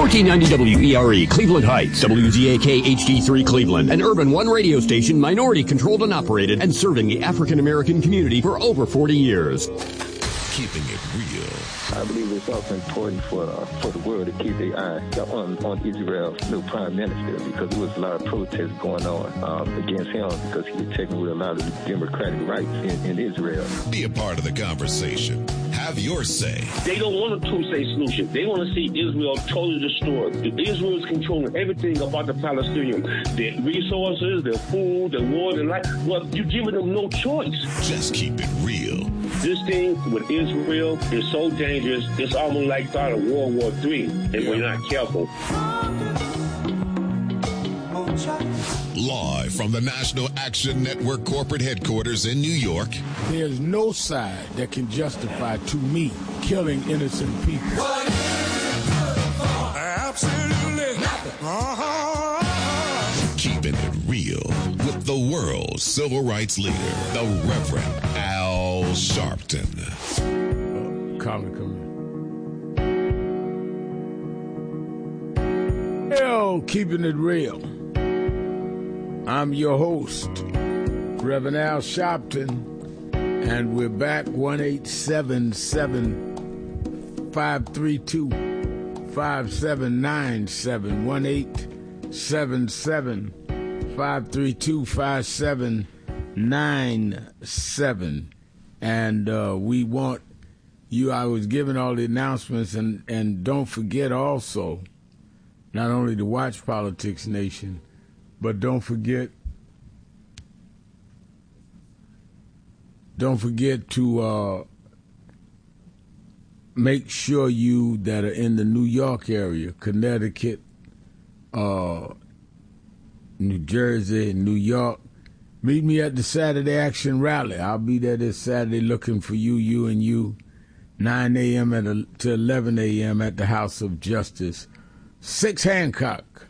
1490 WERE, Cleveland Heights, WZAK HD3 Cleveland, an Urban One radio station, minority controlled and operated, and serving the African American community for over 40 years. Keeping it real. I believe it's also important for the world to keep their eye on Israel's new prime minister, because there was a lot of protests going on against him because he was taking away a lot of the democratic rights in Israel. Be a part of the conversation. Have your say. They don't want a two-state solution. They want to see Israel totally destroyed. Israel is controlling everything about the Palestinians. Their resources, their food, their water, and life. Well, you're giving them no choice. Just keep it real. This thing with Israel is so dangerous, it's almost like start of World War III if we're not careful. Live from the National Action Network corporate headquarters in New York. There's no side that can justify, to me, killing innocent people. Absolutely nothing. Keeping it real with the world's civil rights leader, the Reverend Al Sharpton. Come in. Hell, keeping it real. I'm your host, Reverend Al Sharpton, and we're back 1-877-532-5797, 1-877-532-5797, and we want you. I was giving all the announcements, and don't forget also, not only to watch Politics Nation, but don't forget to make sure you that are in the New York area, Connecticut, New Jersey, New York, meet me at the Saturday Action Rally. I'll be there this Saturday looking for you and you, 9 a.m. to 11 a.m. at the House of Justice, 6 Hancock,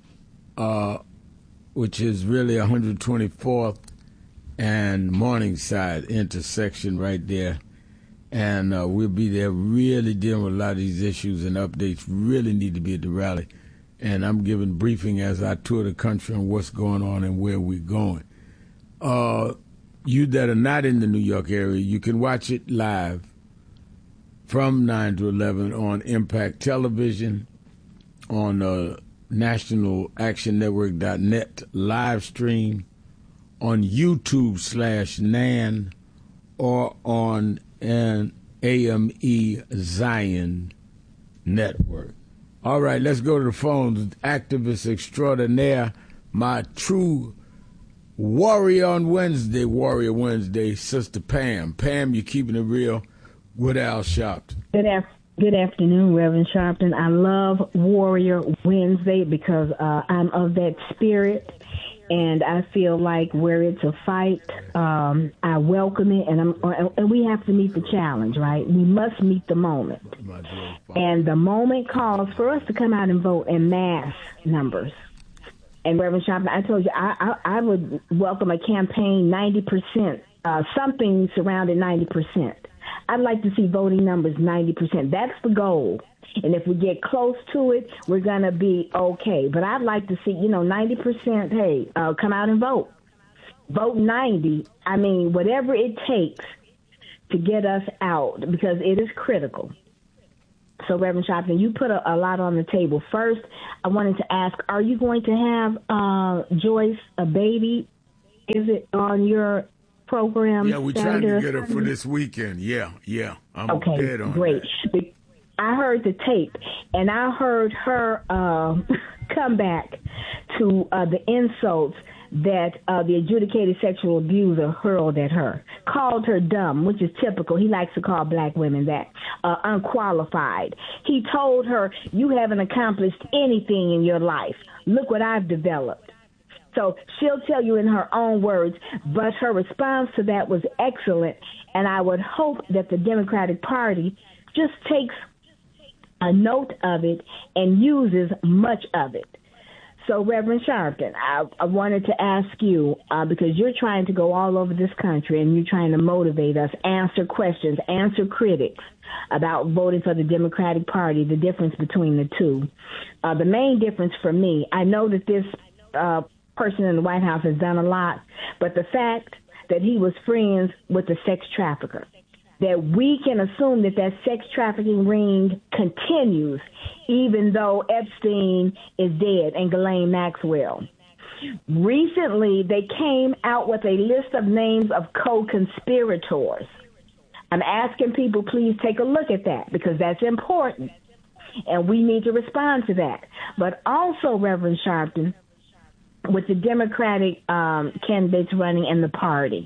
which is really 124th and Morningside intersection right there. And we'll be there really dealing with a lot of these issues, and updates really need to be at the rally. And I'm giving briefing as I tour the country on what's going on and where we're going. You that are not in the New York area, you can watch it live from 9 to 11 on Impact Television, on nationalactionnetwork.net live stream, on YouTube/NAN, or on an AME Zion network. All right, let's go to the phones. Activist extraordinaire, my true warrior on Wednesday, Warrior Wednesday, Sister Pam. Pam, you're keeping it real with Al Sharpton. Good afternoon, Reverend Sharpton. I love Warrior Wednesday because I'm of that spirit, and I feel like where it's a fight, I welcome it, and we have to meet the challenge, right? We must meet the moment. And the moment calls for us to come out and vote in mass numbers. And Reverend Sharpton, I told you, I would welcome a campaign 90%, something surrounding 90%. I'd like to see voting numbers 90%. That's the goal. And if we get close to it, we're going to be okay. But I'd like to see, 90%, hey, come out and vote. Vote 90. I mean, whatever it takes to get us out, because it is critical. So, Reverend Sharpton, you put a lot on the table. First, I wanted to ask, are you going to have Joyce a baby? Is it on your program? Yeah, we're trying to get her for this weekend. Yeah. I'm okay, dead on great. that. I heard the tape, and I heard her come back to the insults that the adjudicated sexual abuser hurled at her, called her dumb, which is typical. He likes to call black women that, unqualified. He told her, you haven't accomplished anything in your life. Look what I've developed. So she'll tell you in her own words, but her response to that was excellent, and I would hope that the Democratic Party just takes a note of it and uses much of it. So, Reverend Sharpton, I wanted to ask you, because you're trying to go all over this country and you're trying to motivate us, answer questions, answer critics about voting for the Democratic Party, the difference between the two. The main difference for me, I know that this person in the White House has done a lot, but the fact that he was friends with the sex trafficker, that we can assume that that sex trafficking ring continues even though Epstein is dead and Ghislaine Maxwell. Recently, they came out with a list of names of co-conspirators. I'm asking people, please take a look at that because that's important, and we need to respond to that. But also, Reverend Sharpton, with the Democratic candidates running in the party,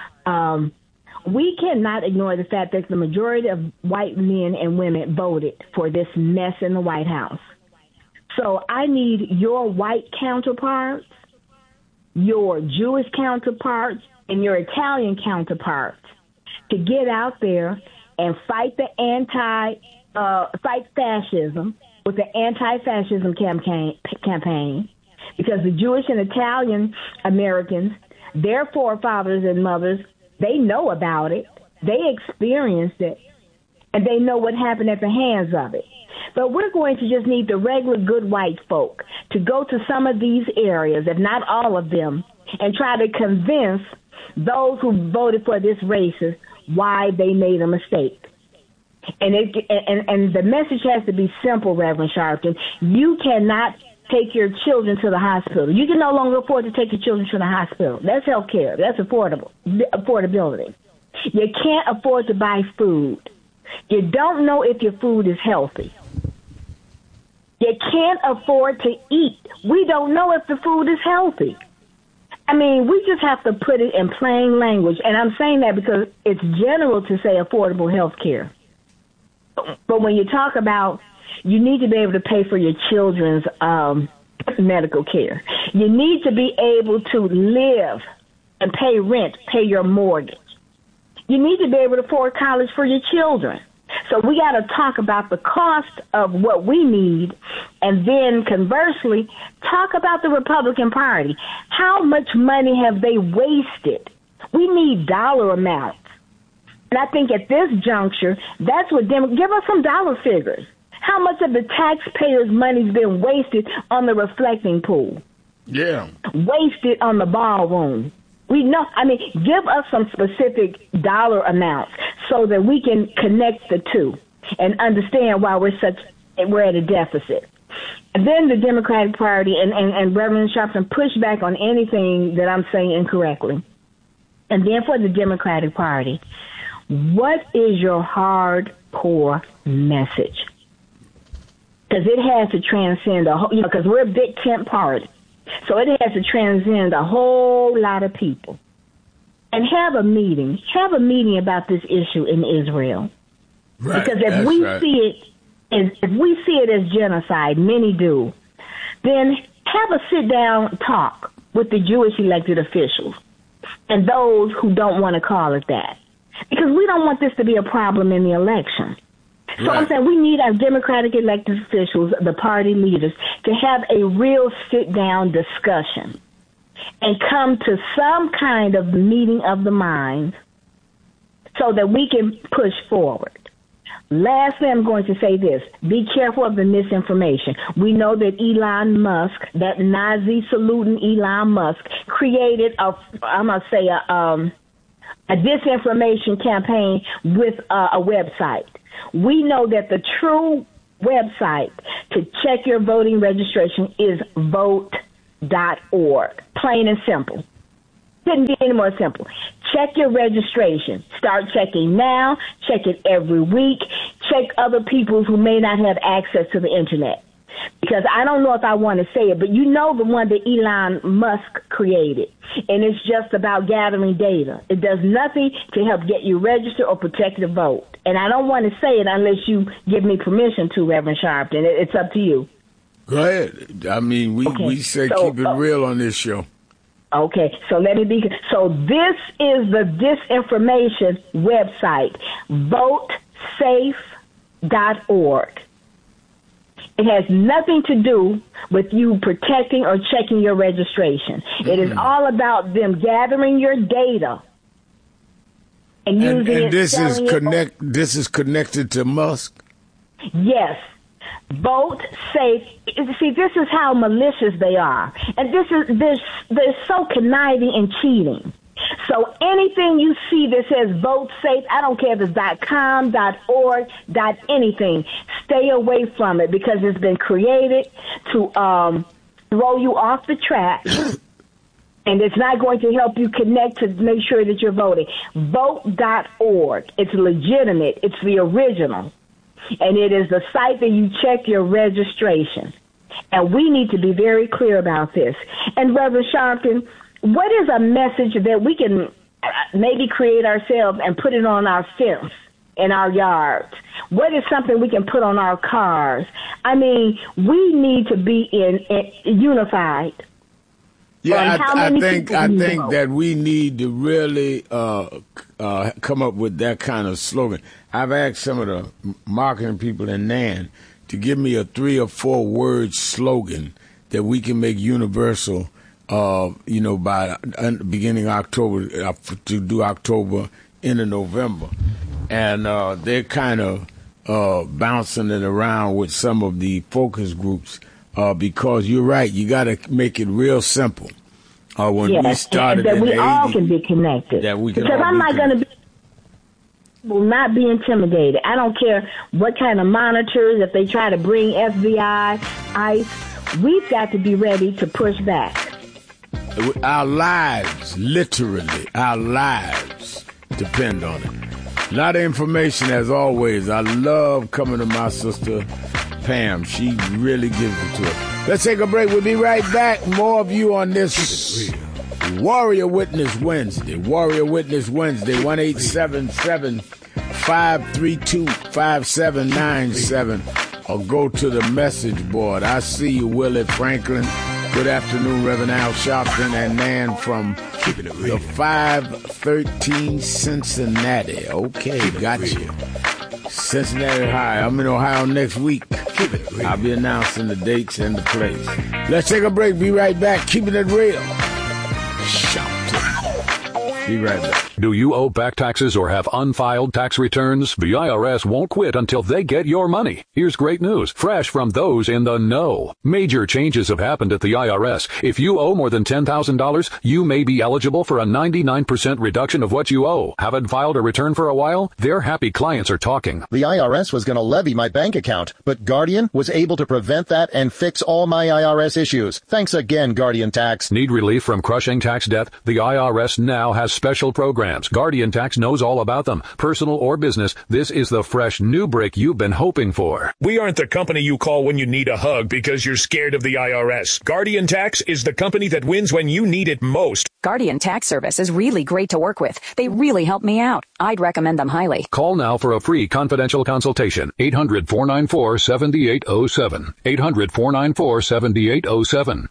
we cannot ignore the fact that the majority of white men and women voted for this mess in the White House. So I need your white counterparts, your Jewish counterparts, and your Italian counterparts to get out there and fight the fight fascism with the anti-fascism campaign, because the Jewish and Italian Americans, their forefathers and mothers, they know about it, they experienced it, and they know what happened at the hands of it. But we're going to just need the regular good white folk to go to some of these areas, if not all of them, and try to convince those who voted for this racist why they made a mistake. And the message has to be simple, Reverend Sharpton. You cannot take your children to the hospital. You can no longer afford to take your children to the hospital. That's health care. That's affordability. You can't afford to buy food. You don't know if your food is healthy. You can't afford to eat. We don't know if the food is healthy. I mean, we just have to put it in plain language. And I'm saying that because it's general to say affordable health care. But when you talk about you need to be able to pay for your children's medical care. You need to be able to live and pay rent, pay your mortgage. You need to be able to afford college for your children. So we got to talk about the cost of what we need, and then conversely, talk about the Republican Party. How much money have they wasted? We need dollar amounts. And I think at this juncture, that's what give us some dollar figures. How much of the taxpayers' money's been wasted on the reflecting pool? Yeah. Wasted on the ballroom. We know, give us some specific dollar amounts so that we can connect the two and understand why we're at a deficit. And then the Democratic Party and Reverend Sharpton push back on anything that I'm saying incorrectly. And then for the Democratic Party, what is your hardcore message? Because it has to transcend because we're a big tent party. So it has to transcend a whole lot of people. And have a meeting about this issue in Israel. Right. Because if we see it as genocide, many do, then have a sit down talk with the Jewish elected officials and those who don't want to call it that. Because we don't want this to be a problem in the election. So I'm saying we need our Democratic elected officials, the party leaders, to have a real sit-down discussion and come to some kind of meeting of the minds so that we can push forward. Lastly, I'm going to say this. Be careful of the misinformation. We know that Elon Musk, that Nazi saluting Elon Musk, created a disinformation campaign with a website. We know that the true website to check your voting registration is vote.org. Plain and simple. Couldn't be any more simple. Check your registration. Start checking now. Check it every week. Check other people who may not have access to the internet. Because I don't know if I want to say it, but you know the one that Elon Musk created. And it's just about gathering data. It does nothing to help get you registered or protect the vote. And I don't want to say it unless you give me permission to, Reverend Sharpton. It's up to you. Go ahead. I mean, we say keep it real on this show. Okay, so let me be. So this is the disinformation website, votesafe.org. It has nothing to do with you protecting or checking your registration. It is all about them gathering your data and using it. This is connected to Musk? Yes. Vote safe. See, this is how malicious they are. And they're so conniving and cheating. So anything you see that says vote safe, I don't care if it's .com, .org, .anything, stay away from it because it's been created to throw you off the track. And it's not going to help you connect to make sure that you're voting. Vote.org. It's legitimate. It's the original. And it is the site that you check your registration. And we need to be very clear about this. And Reverend Sharpton, what is a message that we can maybe create ourselves and put it on our fence in our yards? What is something we can put on our cars? I mean, we need to be unified. Yeah, I think that we need to really come up with that kind of slogan. I've asked some of the marketing people in NAN to give me a 3 or 4 word slogan that we can make universal. By beginning October to do October into November, and they're kind of bouncing it around with some of the focus groups because you're right. You got to make it real simple. When we started, that in we the all 80s, can be connected. That we can because I'm not going to be. Will not be intimidated. I don't care what kind of monitors. If they try to bring FBI, ICE, we've got to be ready to push back. Our lives, literally, our lives depend on it. A lot of information, as always. I love coming to my sister, Pam. She really gives it to us. Let's take a break. We'll be right back. More of you on this Warrior Witness Wednesday. Warrior Witness Wednesday, 1-877-532-5797. Or go to the message board. I see you, Willie Franklin. Good afternoon, Reverend Al Sharpton and Nan from the 513 Cincinnati. Okay, got you. Cincinnati High. I'm in Ohio next week. I'll be announcing the dates and the place. Let's take a break. Be right back. Keeping it real. Sharpton. Be right back. Do you owe back taxes or have unfiled tax returns? The IRS won't quit until they get your money. Here's great news, fresh from those in the know. Major changes have happened at the IRS. If you owe more than $10,000, you may be eligible for a 99% reduction of what you owe. Haven't filed a return for a while? Their happy clients are talking. The IRS was going to levy my bank account, but Guardian was able to prevent that and fix all my IRS issues. Thanks again, Guardian Tax. Need relief from crushing tax debt? The IRS now has special programs. Guardian Tax knows all about them. Personal or business, this is the fresh new break you've been hoping for. We aren't the company you call when you need a hug because you're scared of the IRS. Guardian Tax is the company that wins when you need it most. Guardian Tax Service is really great to work with. They really help me out. I'd recommend them highly. Call now for a free confidential consultation. 800-494-7807. 800-494-7807.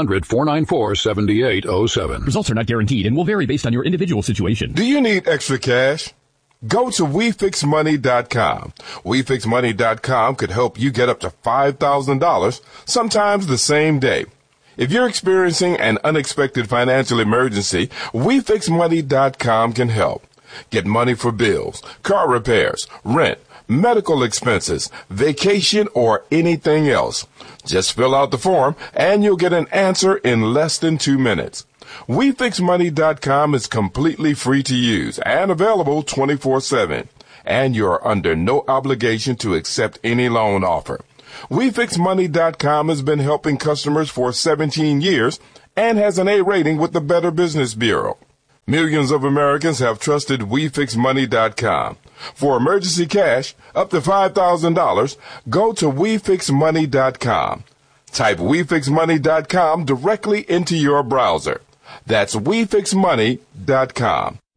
800-494-7807. Results are not guaranteed and will vary based on your individual situation. Do you need extra cash? Go to WeFixMoney.com. WeFixMoney.com could help you get up to $5,000, sometimes the same day. If you're experiencing an unexpected financial emergency, WeFixMoney.com can help. Get money for bills, car repairs, rent, medical expenses, vacation, or anything else. Just fill out the form and you'll get an answer in less than 2 minutes. WeFixMoney.com is completely free to use and available 24/7. And you're under no obligation to accept any loan offer. WeFixMoney.com has been helping customers for 17 years and has an A rating with the Better Business Bureau. Millions of Americans have trusted WeFixMoney.com. For emergency cash, up to $5,000, go to WeFixMoney.com. Type WeFixMoney.com directly into your browser. That's WeFixMoney.com.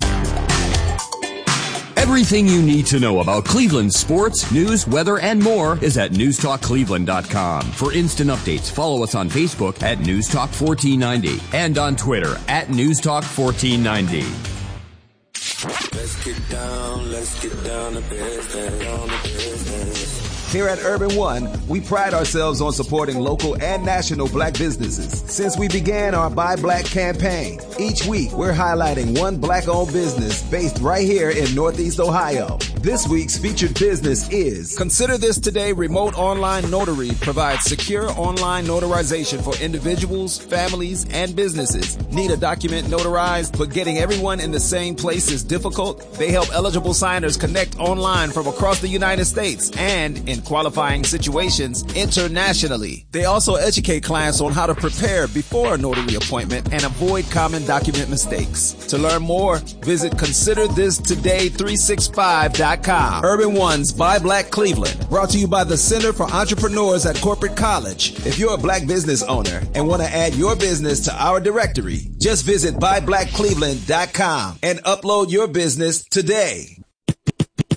Everything you need to know about Cleveland sports, news, weather, and more is at newstalkcleveland.com. For instant updates, follow us on Facebook at Newstalk1490 and on Twitter at Newstalk1490. Let's get down to business. Here at Urban One, we pride ourselves on supporting local and national black businesses. Since we began our Buy Black campaign, each week we're highlighting one black-owned business based right here in Northeast Ohio. This week's featured business is Consider This Today Remote Online Notary provides secure online notarization for individuals, families, and businesses. Need a document notarized, but getting everyone in the same place is difficult? They help eligible signers connect online from across the United States and, in qualifying situations, internationally. They also educate clients on how to prepare before a notary appointment and avoid common document mistakes. To learn more, visit ConsiderThisToday365.com. Urban One's Buy Black Cleveland, brought to you by the Center for Entrepreneurs at Corporate College. If you're a black business owner and want to add your business to our directory, just visit BuyBlackCleveland.com and upload your business today.